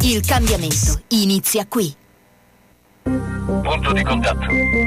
Il cambiamento inizia qui. Punto di contatto.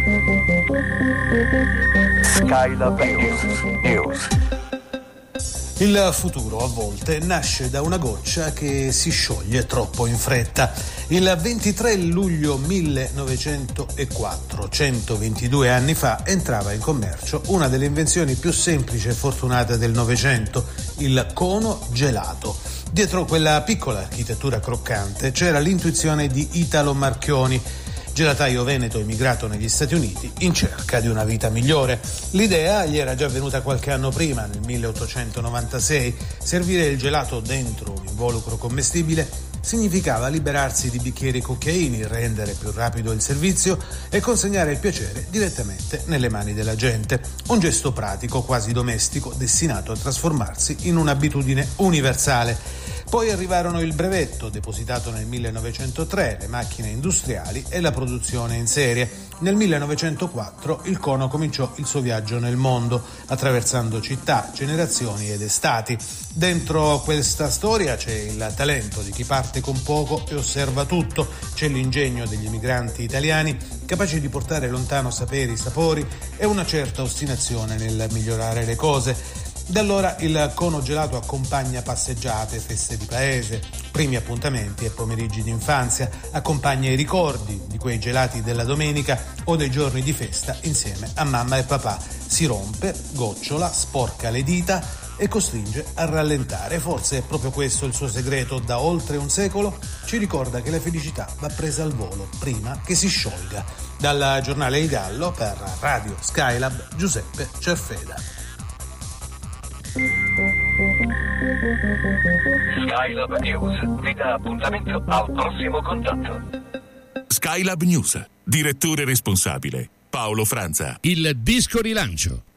Skylab News. Il futuro a volte nasce da una goccia che si scioglie troppo in fretta. Il 23 luglio 1904, 122 anni fa, entrava in commercio una delle invenzioni più semplici e fortunate del Novecento, il cono gelato. Dietro quella piccola architettura croccante c'era l'intuizione di Italo Marchioni, gelataio veneto emigrato negli Stati Uniti in cerca di una vita migliore. L'idea gli era già venuta qualche anno prima, nel 1896. Servire il gelato dentro un involucro commestibile significava liberarsi di bicchieri cucchiaini, rendere più rapido il servizio e consegnare il piacere direttamente nelle mani della gente. Un gesto pratico, quasi domestico, destinato a trasformarsi in un'abitudine universale. Poi arrivarono il brevetto, depositato nel 1903, le macchine industriali e la produzione in serie. Nel 1904 il cono cominciò il suo viaggio nel mondo, attraversando città, generazioni ed estati. Dentro questa storia c'è il talento di chi parte con poco e osserva tutto, c'è l'ingegno degli emigranti italiani, capaci di portare lontano saperi, sapori e una certa ostinazione nel migliorare le cose. Da allora il cono gelato accompagna passeggiate, feste di paese, primi appuntamenti e pomeriggi d'infanzia, accompagna i ricordi di quei gelati della domenica o dei giorni di festa insieme a mamma e papà. Si rompe, gocciola, sporca le dita e costringe a rallentare. Forse è proprio questo il suo segreto. Da oltre un secolo ci ricorda che la felicità va presa al volo prima che si sciolga. Dal giornale Il Gallo per Radio Skylab, Giuseppe Cerfeda. Skylab News vi dà appuntamento al prossimo contatto. Skylab News, direttore responsabile Paolo Franza. Il disco rilancio.